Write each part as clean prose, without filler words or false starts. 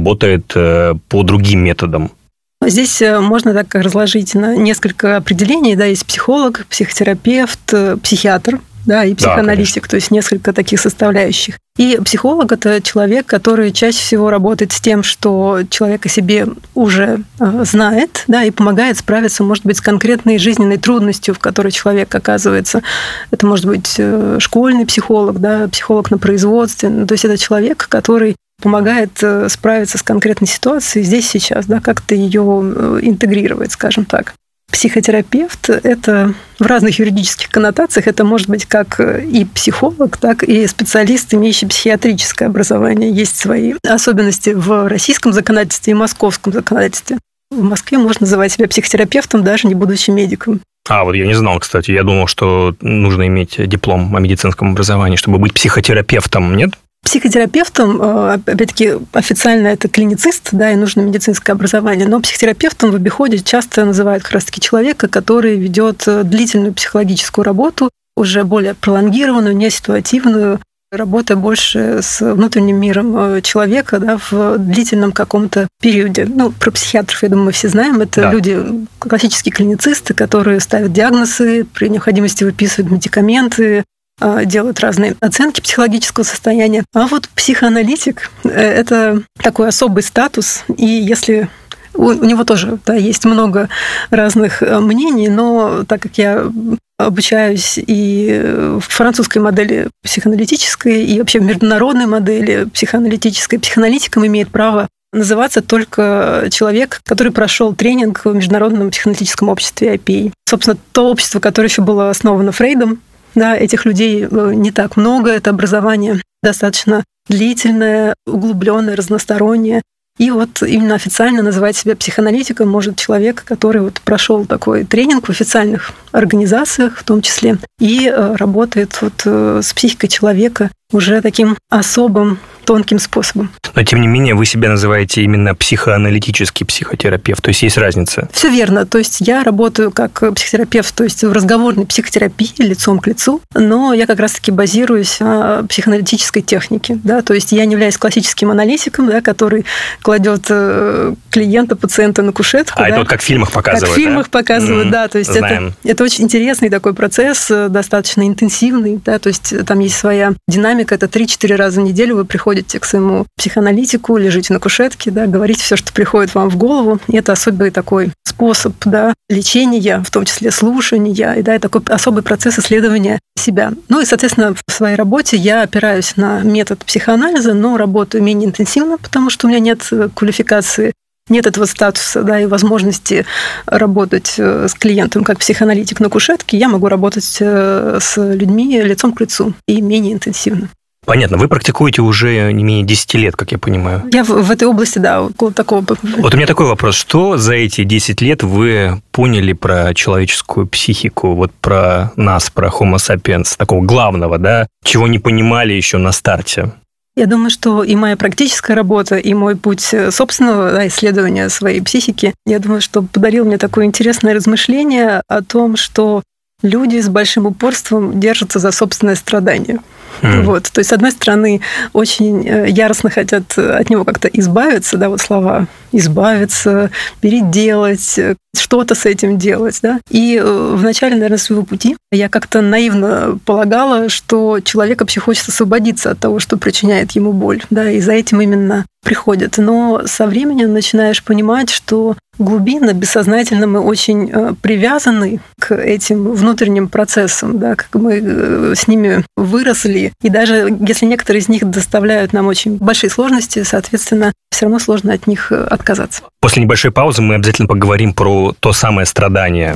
работает по другим методам? Здесь можно так разложить на несколько определений. Да, есть психолог, психотерапевт, психиатр, да, и психоаналитик, то есть несколько таких составляющих. И психолог – это человек, который чаще всего работает с тем, что человек о себе уже знает, да, и помогает справиться, может быть, с конкретной жизненной трудностью, в которой человек оказывается. Это может быть школьный психолог, да, психолог на производстве. То есть это человек, который помогает справиться с конкретной ситуацией здесь, сейчас, да, как-то ее интегрировать, скажем так. Психотерапевт – это в разных юридических коннотациях, это может быть как и психолог, так и специалист, имеющий психиатрическое образование. Есть свои особенности в российском законодательстве и московском законодательстве. В Москве можно называть себя психотерапевтом, даже не будучи медиком. Вот я не знал, кстати. Я думал, что нужно иметь диплом о медицинском образовании, чтобы быть психотерапевтом, нет? Психотерапевтом, опять-таки, официально это клиницист, да, и нужно медицинское образование, но психотерапевтом в обиходе часто называют как раз-таки человека, который ведет длительную психологическую работу, уже более пролонгированную, не ситуативную, работая больше с внутренним миром человека, да, в длительном каком-то периоде. Про психиатров, я думаю, мы все знаем. Это люди, классические клиницисты, которые ставят диагнозы, при необходимости выписывают медикаменты, делают разные оценки психологического состояния. А вот психоаналитик – это такой особый статус, и если у него тоже есть много разных мнений, но так как я обучаюсь и в французской модели психоаналитической, и вообще в международной модели психоаналитической, психоаналитиком имеет право называться только человек, который прошел тренинг в Международном психоаналитическом обществе IPA. Собственно, то общество, которое еще было основано Фрейдом. Да, этих людей не так много, это образование достаточно длительное, углубленное, разностороннее. И вот именно официально называть себя психоаналитиком может человек, который прошел такой тренинг в официальных организациях в том числе, и работает с психикой человека уже таким особым, тонким способом. Но, тем не менее, вы себя называете именно психоаналитический психотерапевт, то есть есть разница? Все верно. То есть я работаю как психотерапевт, то есть в разговорной психотерапии, лицом к лицу, но я как раз-таки базируюсь на психоаналитической технике. Да? То есть я не являюсь классическим аналитиком, да, который кладет клиента, пациента на кушетку. Это вот как в фильмах показывают. Как в фильмах показывают, да. То есть это очень интересный такой процесс, достаточно интенсивный. Да? То есть там есть своя динамика. Это 3-4 раза в неделю вы приходите к своему психоаналитику, лежите на кушетке, да, говорите все, что приходит вам в голову. И это особый такой способ, да, лечения, в том числе слушания, и такой особый процесс исследования себя. И, соответственно, в своей работе я опираюсь на метод психоанализа, но работаю менее интенсивно, потому что у меня нет квалификации, нет этого статуса, да, и возможности работать с клиентом как психоаналитик на кушетке. Я могу работать с людьми лицом к лицу и менее интенсивно. Понятно. Вы практикуете уже не менее 10 лет, как я понимаю. Я в этой области, да, около такого. Вот у меня такой вопрос. Что за эти 10 лет вы поняли про человеческую психику, вот про нас, про Homo sapiens, такого главного, да, чего не понимали еще на старте? Я думаю, что и моя практическая работа, и мой путь собственного исследования своей психики, я думаю, что подарил мне такое интересное размышление о том, что люди с большим упорством держатся за собственное страдание. То есть, с одной стороны, очень яростно хотят от него как-то избавиться, да, вот слова «избавиться», «переделать», что-то с этим делать, да. И в начале, наверное, своего пути я как-то наивно полагала, что человек вообще хочет освободиться от того, что причиняет ему боль, да, и за этим именно приходят. Но со временем начинаешь понимать, что глубинно, бессознательно мы очень привязаны к этим внутренним процессам, да, как мы с ними выросли. И даже если некоторые из них доставляют нам очень большие сложности, соответственно, все равно сложно от них отказаться. После небольшой паузы мы обязательно поговорим про то самое страдание.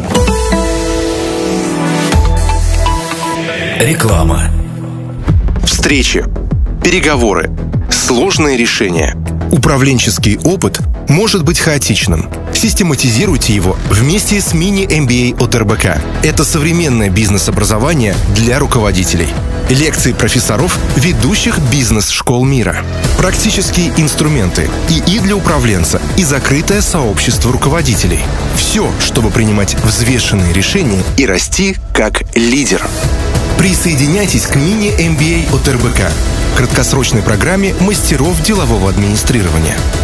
Реклама. Встречи, переговоры, сложные решения. Управленческий опыт может быть хаотичным. Систематизируйте его вместе с мини-MBA от РБК. Это современное бизнес-образование для руководителей. Лекции профессоров ведущих бизнес-школ мира. Практические инструменты и для управленца, и закрытое сообщество руководителей. Все, чтобы принимать взвешенные решения и расти как лидер. Присоединяйтесь к мини-MBA от РБК, краткосрочной программе мастеров делового администрирования.